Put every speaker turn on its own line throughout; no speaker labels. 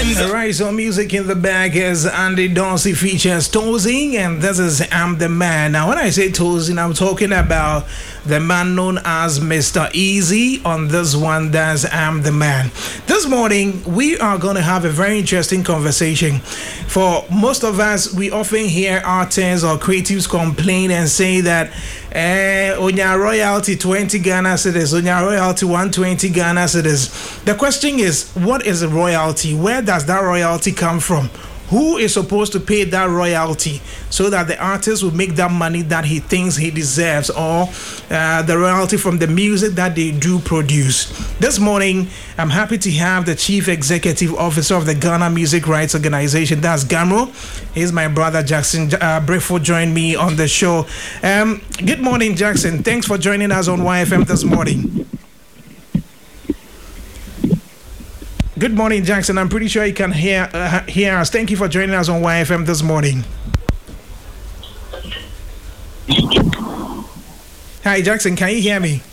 Alright, so music in the bag is Andy Dorsey features Tozing, and this is I'm the Man. Now, when I say Tozing, I'm talking about the man known as Mr. Easy. On this one, that's I'm the Man. This morning, we are going to have a very interesting conversation. For most of us, we often hear artists or creatives complain and say that on your royalty 20 Ghana cedis, on your royalty 120 Ghana cedis. The question is, what is a royalty? Where does that royalty come from? Who is supposed to pay that royalty so that the artist will make that money that he thinks he deserves, or the royalty from the music that they do produce? This morning, I'm happy to have the Chief Executive Officer of the Ghana Music Rights Organization, that's GAMRO. He's my brother Jackson Brefo, joined me on the show. Good morning, Jackson. Thanks for joining us on YFM this morning. Good morning, Jackson. I'm pretty sure you can hear us. Thank you for joining us on YFM this morning. Hi, Jackson. Can you hear me?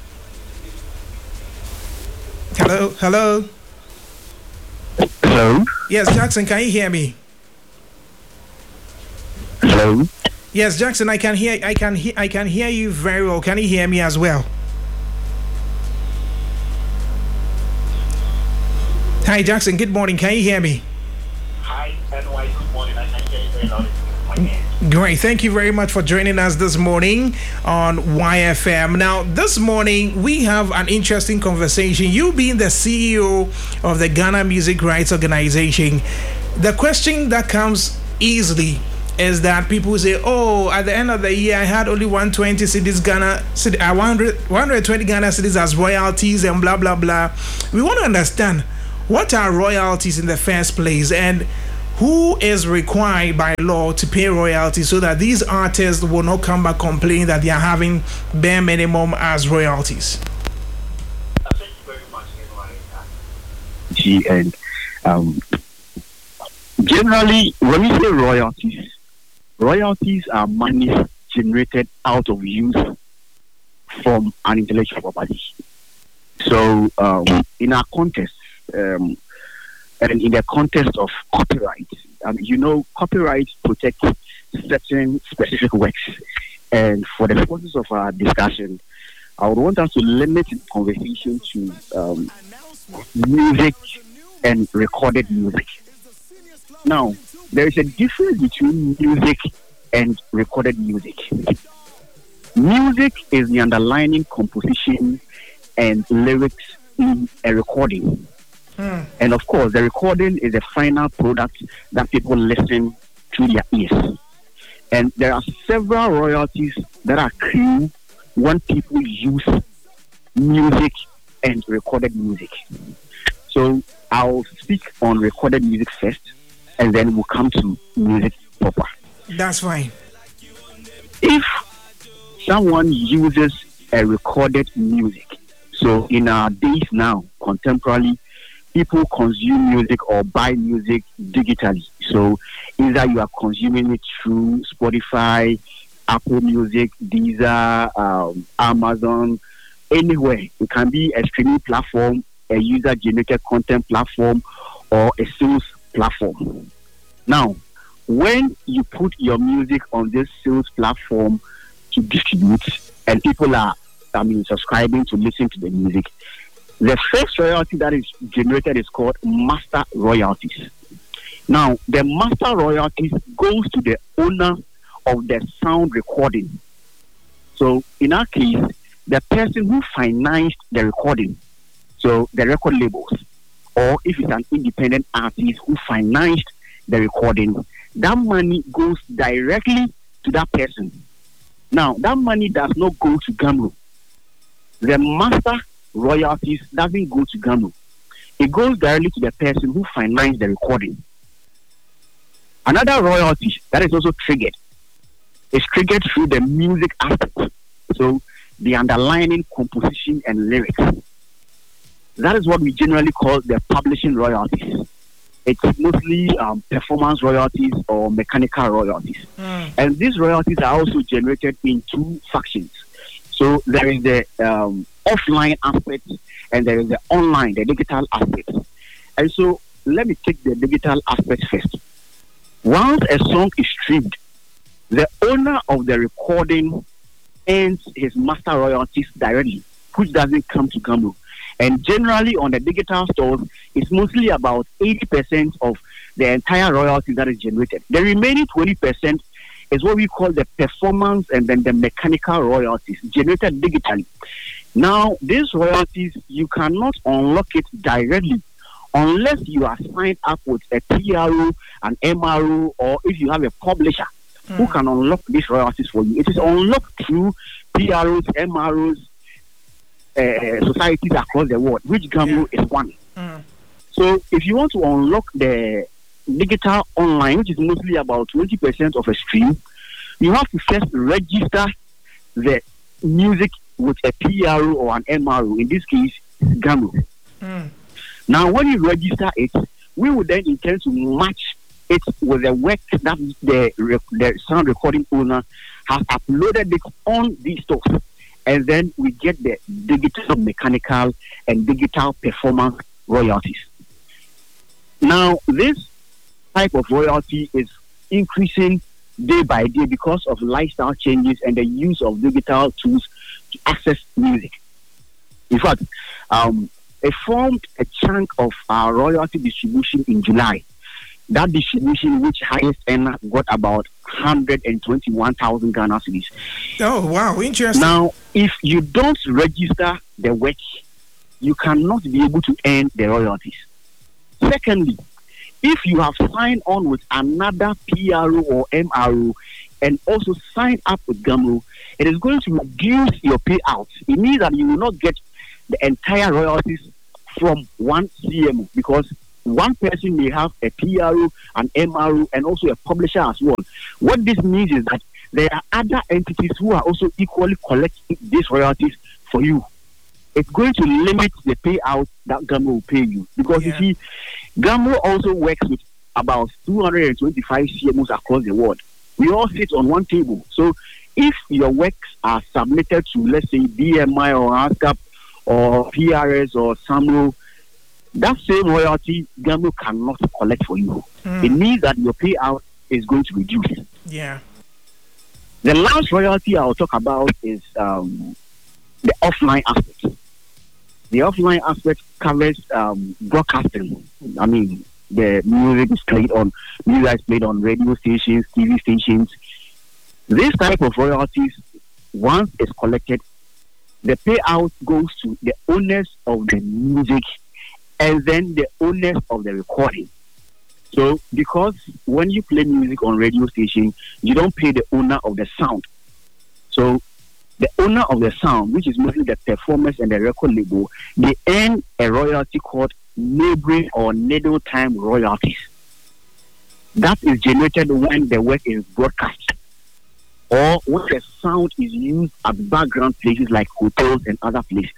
Hello? Hello?
Hello?
Yes, Jackson. Can you hear me?
Hello?
Yes, Jackson. I can hear you very well. Can you hear me as well? Hi, Jackson. Good morning. Can you hear me?
Hi, NY. Good morning. I can hear you very loud.
Great. Thank you very much for joining us this morning on YFM. Now, this morning, we have an interesting conversation. You being the CEO of the Ghana Music Rights Organization, the question that comes easily is that people say, oh, at the end of the year, I had only 120 cedis Ghana, 120 Ghana cedis as royalties and blah, blah, blah. We want to understand, what are royalties in the first place, and who is required by law to pay royalties so that these artists will not come back complaining that they are having bare minimum as royalties?
Thank you very much, NY. And generally, when we say royalties are money generated out of use from an intellectual property. So, in our context, and in the context of copyright, copyright protects certain specific works. And for the purposes of our discussion, I would want us to limit the conversation to music and recorded music. Now, there is a difference between music and recorded music. Music is the underlying composition and lyrics in a recording. And of course, the recording is the final product that people listen to their ears. And there are several royalties that are accrued when people use music and recorded music. So I'll speak on recorded music first, and then we'll come to music proper.
That's fine.
If someone uses a recorded music, so in our days now, contemporarily, people consume music or buy music digitally. So either you are consuming it through Spotify, Apple Music, Deezer, Amazon, anywhere. It can be a streaming platform, a user-generated content platform, or a sales platform. Now, when you put your music on this sales platform to distribute, and people are, subscribing to listen to the music, the first royalty that is generated is called master royalties. Now, the master royalties goes to the owner of the sound recording. So, in our case, the person who financed the recording, so the record labels, or if it's an independent artist who financed the recording, that money goes directly to that person. Now, that money does not go to GAMRO. The master royalties doesn't go to GAMRO. It goes directly to the person who financed the recording. Another royalty that is also triggered is triggered through the music aspect. So the underlying composition and lyrics. That is what we generally call the publishing royalties. It's mostly performance royalties or mechanical royalties. And these royalties are also generated in two factions. So there is the offline aspect and there is the online, the digital aspect. And so let me take the digital aspect first. Once a song is streamed, the owner of the recording earns his master royalties directly, which doesn't come to Gamro. And generally on the digital stores, it's mostly about 80% of the entire royalty that is generated. The remaining 20% is what we call the performance and then the mechanical royalties generated digitally. Now, these royalties, you cannot unlock it directly unless you are signed up with a PRO, an MRO, or if you have a publisher who can unlock these royalties for you. It is unlocked through PROs, MROs, societies across the world, which Gamro is one. So if you want to unlock the digital online, which is mostly about 20% of a stream, you have to first register the music with a PRO or an MRO, in this case, Gamro. Now, when you register it, we would then intend to match it with the work that the sound recording owner has uploaded it on these stores. And then we get the digital mechanical and digital performance royalties. Now, this type of royalty is increasing day by day because of lifestyle changes and the use of digital tools to access music. In fact, it formed a chunk of our royalty distribution in July. That distribution, which highest earner got about 121,000 Ghana cedis.
Oh, wow, interesting.
Now, if you don't register the work, you cannot be able to earn the royalties. Secondly, if you have signed on with another PRO or MRO and also signed up with Gamro, it is going to reduce your payouts. It means that you will not get the entire royalties from one CMO because one person may have a PRO, an MRO, and also a publisher as well. What this means is that there are other entities who are also equally collecting these royalties for you. It's going to limit the payout that Gamro will pay you because you see, Gamro also works with about 225 CMOs across the world. We all sit on one table. So if your works are submitted to, let's say, BMI or ASCAP or PRS or SAMRO, that same royalty Gamro cannot collect for you. It means that your payout is going to reduce.
Yeah.
The last royalty I'll talk about is the offline aspect. The offline aspect covers broadcasting. I mean, the music is played on radio stations, TV stations. This type of royalties, once it's collected, the payout goes to the owners of the music and then the owners of the recording. So, because when you play music on radio station, you don't pay the owner of the sound. So, the owner of the sound, which is mostly the performers and the record label, they earn a royalty called neighboring or needle time royalties. That is generated when the work is broadcast or when the sound is used at background places like hotels and other places.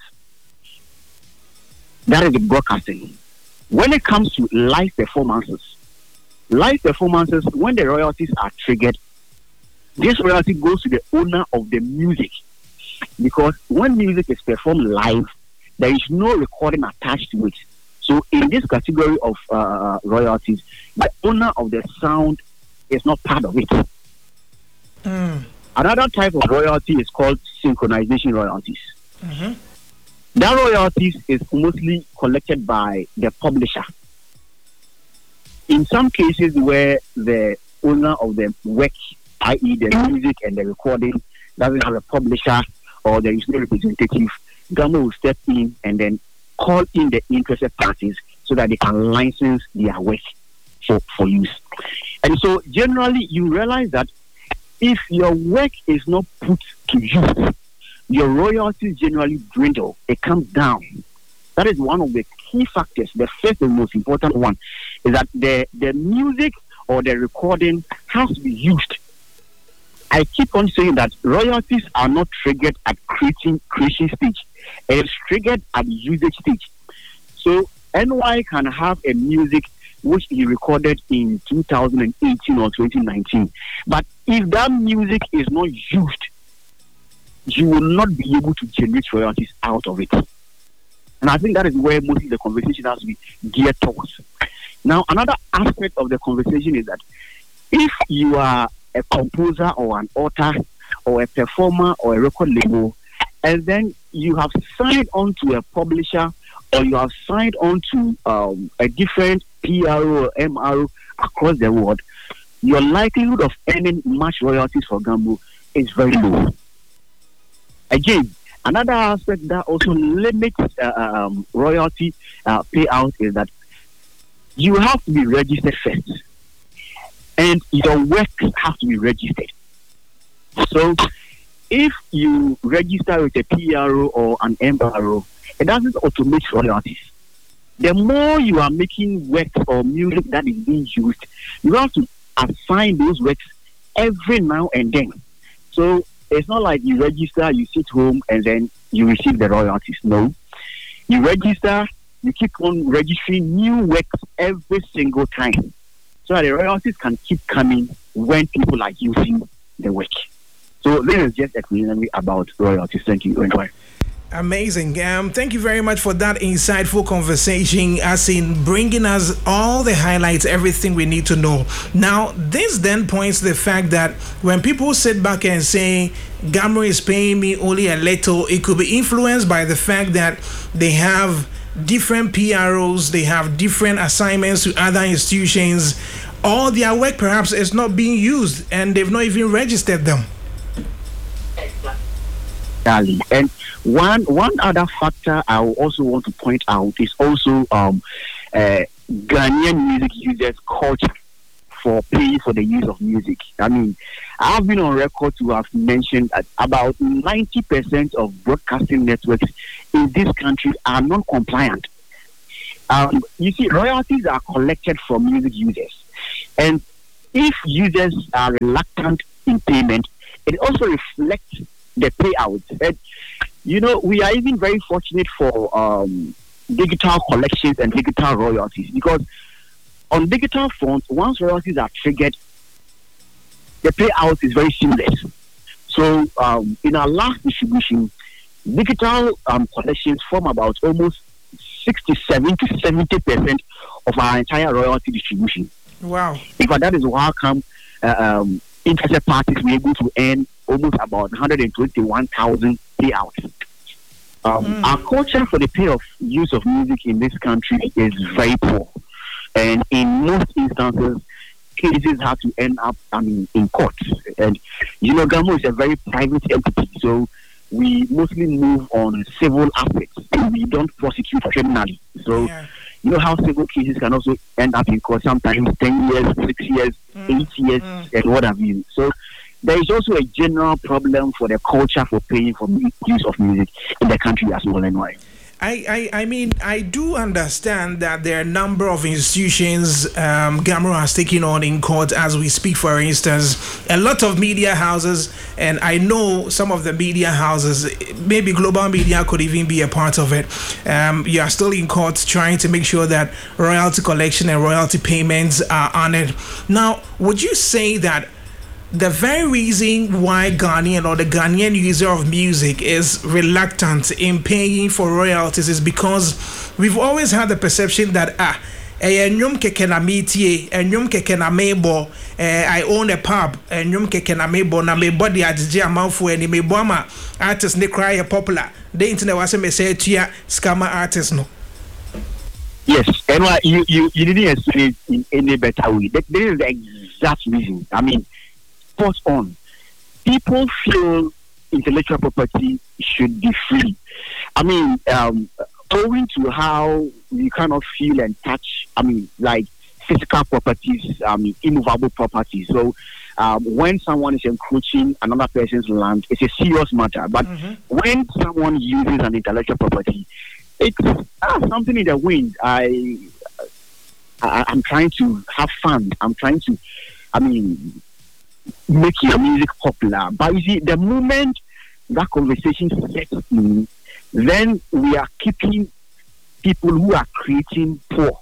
That is the broadcasting. When it comes to live performances, when the royalties are triggered, this royalty goes to the owner of the music. Because when music is performed live, there is no recording attached to it. So in this category of royalties, the owner of the sound is not part of it. Another type of royalty is called synchronization royalties. That royalties is mostly collected by the publisher. In some cases where the owner of the work, i.e. the music and the recording, doesn't have a publisher or there is no representative, Gamro will step in and then call in the interested parties so that they can license their work for use. And so generally you realize that if your work is not put to use, your royalties generally dwindle. It comes down. That is one of the key factors. The first and most important one is that the music or the recording has to be used. I keep on saying that royalties are not triggered at creation stage. It is triggered at usage stage. So NY can have a music which he recorded in 2018 or 2019. But if that music is not used, you will not be able to generate royalties out of it. And I think that is where mostly the conversation has to be geared towards. Now, another aspect of the conversation is that if you are a composer or an author or a performer or a record label, and then you have signed on to a publisher or you have signed on to a different PRO or MRO across the world, your likelihood of earning much royalties for Gambo is very low. Again, another aspect that also limits royalty payout is that you have to be registered first, and your work has to be registered. So, if you register with a PRO or an MRO, it doesn't automate royalties. The more you are making works or music that is being used, you have to assign those works every now and then. So it's not like you register, you sit home, and then you receive the royalties. No. You register, you keep on registering new works every single time, so that the royalties can keep coming when people are using the work. So this is just a preliminary about royalties. Thank you. Enjoy.
Amazing. Thank you very much for that insightful conversation, as in bringing us all the highlights, everything we need to know. Now, this then points to the fact that when people sit back and say, Gamro is paying me only a little, it could be influenced by the fact that they have different PROs, they have different assignments to other institutions, or their work perhaps is not being used and they've not even registered them.
And one other factor I also want to point out is also Ghanaian music users' culture for paying for the use of music. I mean, I've been on record to have mentioned that about 90% of broadcasting networks in this country are non-compliant. You see, royalties are collected from music users, and if users are reluctant in payment, it also reflects the payouts. And you know, we are even very fortunate for digital collections and digital royalties, because on digital front, once royalties are triggered, the payout is very seamless. So in our last distribution, digital collections form about almost 67 to 70% of our entire royalty distribution.
Wow!
In fact, that is how come interested parties were able to earn almost about 121,000 payouts. Our culture for the pay of use of music in this country is very poor, and in most instances, cases have to end up, in court. And you know, Gamo is a very private entity, so we mostly move on civil aspects. We don't prosecute criminally. So you know how civil cases can also end up in court, sometimes 10 years, 6 years, 8 years, and what have you. So there is also a general problem for the culture for paying for use of music in the country as well. Anyway,
I mean, I do understand that there are a number of institutions Gamro has taken on in court as we speak. For instance, a lot of media houses, and I know some of the media houses, maybe Global Media could even be a part of it. You are still in court trying to make sure that royalty collection and royalty payments are honored. Now, would you say that the very reason why Ghanaian or the Ghanaian user of music is reluctant in paying for royalties is because we've always had the perception that I own a pub and na me body adje amanfo ani me boama artist ne cry popular the internet was me say tua scammer artist no.
Yes, and you didn't explain it in any better way. This is the exact reason. I mean, spot on. People feel intellectual property should be free. I mean, owing to how you cannot feel and touch, like physical properties, immovable properties. So when someone is encroaching another person's land, it's a serious matter. But when someone uses an intellectual property, it's something in the wind. I'm trying to have fun. I'm trying to, make your music popular. But you see, the moment that conversation sets in, then we are keeping people who are creating poor.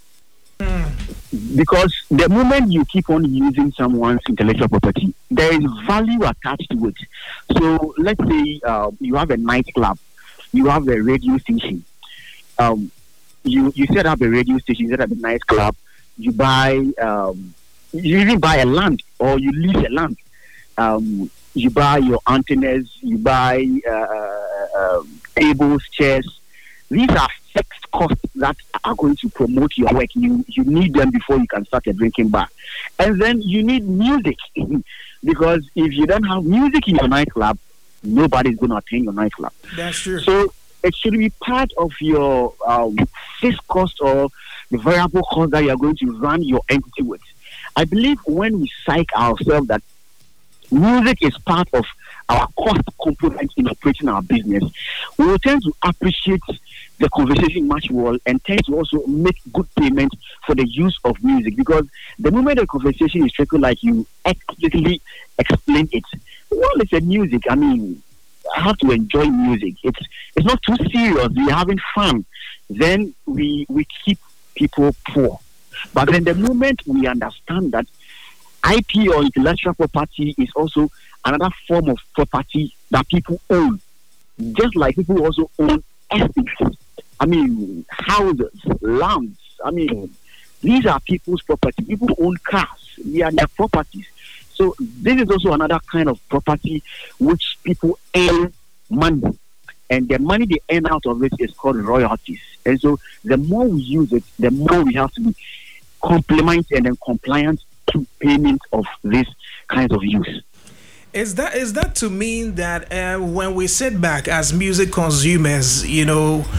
Because the moment you keep on using someone's intellectual property, there is value attached to it. So let's say you have a nightclub, you have a radio station. You set up a radio station, you set up a nightclub, you buy, you even buy a land or you lease a land. You buy your antennas, you buy tables, chairs. These are fixed costs that are going to promote your work. You need them before you can start a drinking bar. And then you need music. Because if you don't have music in your nightclub, nobody's going to attend your nightclub.
That's true.
So it should be part of your fixed cost or the variable cost that you are going to run your entity with. I believe when we psych ourselves that music is part of our cost component in operating our business, we will tend to appreciate the conversation much more and tend to also make good payment for the use of music, because the moment the conversation is tricky, like you explicitly explain it, well, it's a music. I mean, I have to enjoy music. It's not too serious. We're having fun. Then we keep people poor. But then the moment we understand that IP or intellectual property is also another form of property that people own, just like people also own estates. I mean, houses, lands. I mean, these are people's property. People own cars. They are their properties. So this is also another kind of property which people earn money. And the money they earn out of it is called royalties. And so the more we use it, the more we have to be compliant and compliant to payment of these kinds of use.
Is that to mean that when we sit back as music consumers, you know,